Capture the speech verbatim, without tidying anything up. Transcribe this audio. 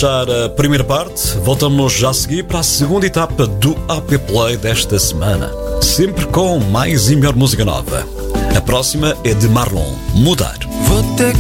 fechar a primeira parte. Voltamos já a seguir para a segunda etapa do A P Play desta semana. Sempre com mais e melhor música nova. A próxima é de Marlon, Mudar. Vou ter